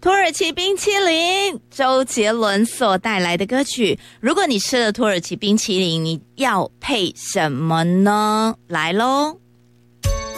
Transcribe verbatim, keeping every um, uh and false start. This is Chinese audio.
土耳其冰淇淋，周杰伦所带来的歌曲。如果你吃了土耳其冰淇淋，你要配什么呢？来咯